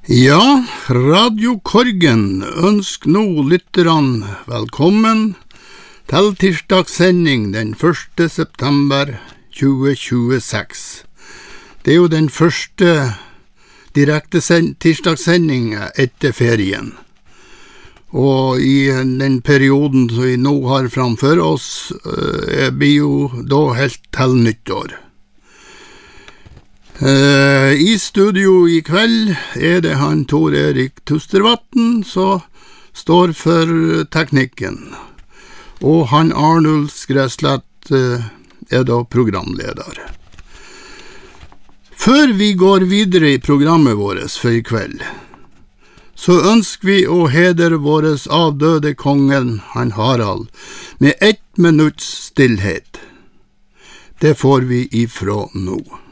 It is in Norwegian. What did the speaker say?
Ja, Radio Korgen ønsker nå lytterne velkommen til tirsdagssending den 1. september 2026. Det jo den første direkte tirsdagssendingen etter ferien. Og i den perioden som vi nå har framfor oss, blir jo da helt til nyttår. I studio i kveld det han Tor Erik Tustervatn som står for teknikken, og han Arnulf Skreslett da programleder. Før vi går videre i programmet vårt for i kveld, så ønsker vi å hedre våres avdøde kongen, han Harald, med 1 minutts stillhet. Det får vi ifra nå.